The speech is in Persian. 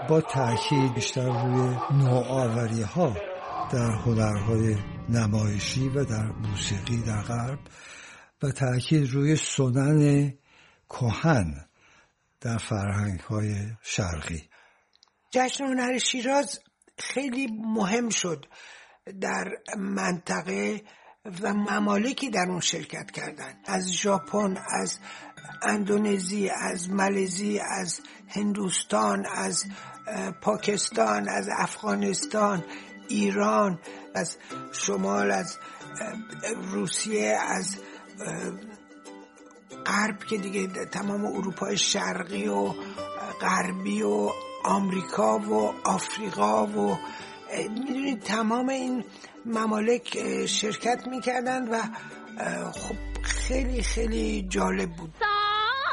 با تأکید بیشتر روی نوآوری ها در هنرهای نمایشی و در موسیقی در غرب و تأکید روی سنن کهن در فرهنگ‌های شرقی. جشن هنر شیراز خیلی مهم شد در منطقه و ممالکی در اون شرکت کردند، از ژاپن، از اندونزی، از مالزی، از هندوستان، از پاکستان، از افغانستان، ایران، از شمال، از روسیه، از غرب که دیگه تمام اروپای شرقی و غربی و آمریکا و آفریقا و میدونید تمام این ممالک شرکت میکردن و خب خیلی خیلی جالب بود.